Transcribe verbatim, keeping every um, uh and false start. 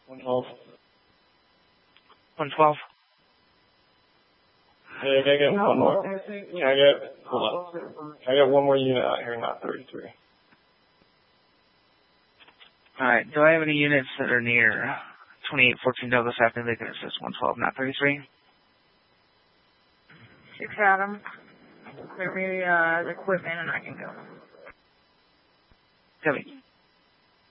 one twelve. one twelve. Hey, I gotta get one more. Yeah, I got, hold on. I got one more unit out here, not thirty-three. Alright, do I have any units that are near twenty-eight fourteen Douglas Avenue that can assist one twelve, not thirty-three? Six Adam. Clear me uh, the equipment and I can go. Copy.